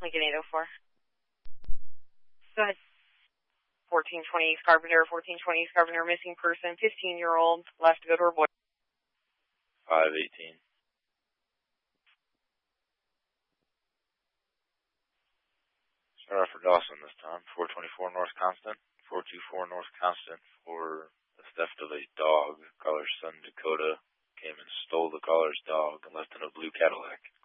Lincoln 804. Go ahead. 1420 East Carpenter, 1420 East Carpenter, missing person, 15-year-old, left to go to her boy. 518. Start off for Dawson this time. 424 North Constant, 424 North Constant for the theft of a dog. Caller's son Dakota came and stole the caller's dog and left in a blue Cadillac.